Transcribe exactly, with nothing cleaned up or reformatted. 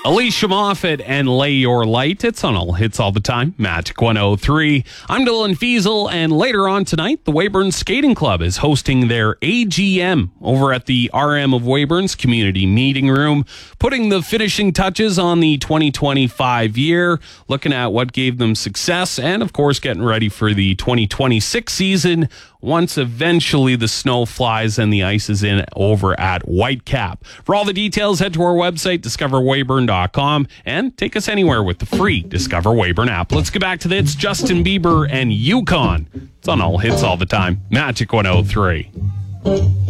Alicia Moffat and Lay Your Light. It's on All Hits All the Time. Magic one oh three. I'm Dylan Fiesel, and later on tonight, the Weyburn Skating Club is hosting their A G M over at the R M of Weyburn's Community Meeting Room, putting the finishing touches on the twenty twenty-five year, looking at what gave them success, and of course, getting ready for the twenty twenty-six season once eventually the snow flies and the ice is in over at Whitecap. For all the details, head to our website, discover weyburn dot com, and take us anywhere with the free Discover Weyburn app. Let's get back to this. Justin Bieber and Yukon. It's on All Hits All the Time. Magic one oh three.